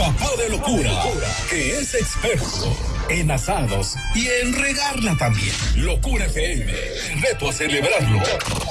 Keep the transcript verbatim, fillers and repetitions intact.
papá de locura, que es experto en asados y en regarla también. Locura F M, el reto a celebrarlo.